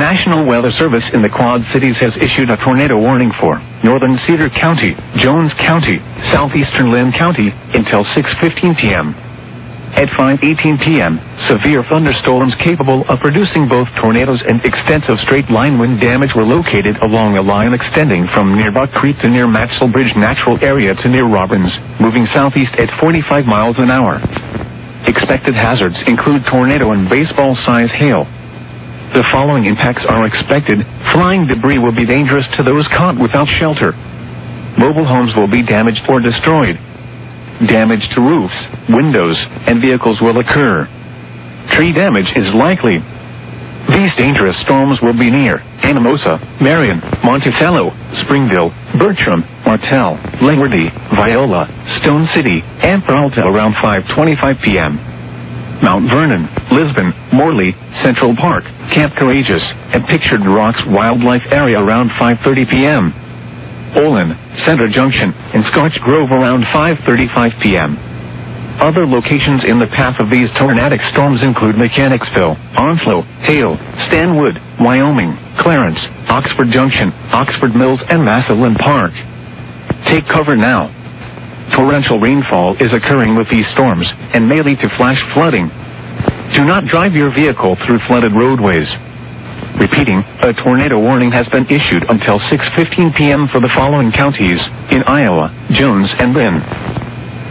National Weather Service in the Quad Cities has issued a tornado warning for northern Cedar County, Jones County, southeastern Lynn County until 6:15 p.m. At 5:18 p.m., severe thunderstorms capable of producing both tornadoes and extensive straight-line wind damage were located along a line extending from near Buck Creek to near Maxwell Bridge Natural Area to near Robbins, moving southeast at 45 miles an hour. Expected hazards include tornado and baseball-size hail. The following impacts are expected. Flying debris will be dangerous to those caught without shelter. Mobile homes will be damaged or destroyed. Damage to roofs, windows, and vehicles will occur. Tree damage is likely. These dangerous storms will be near Anamosa, Marion, Monticello, Springville, Bertram, Martell, Langworthy, Viola, Stone City, and Peralta around 5:25 p.m. Mount Vernon, Lisbon, Morley, Central Park, Camp Courageous, and Pictured Rocks Wildlife Area around 5:30 p.m. Olin, Center Junction, and Scotch Grove around 5:35 p.m. Other locations in the path of these tornadic storms include Mechanicsville, Onslow, Hale, Stanwood, Wyoming, Clarence, Oxford Junction, Oxford Mills, and Massillon Park. Take cover now. Torrential rainfall is occurring with these storms and may lead to flash flooding. Do not drive your vehicle through flooded roadways. Repeating, a tornado warning has been issued until 6:15 p.m. for the following counties in Iowa, Jones, and Lynn.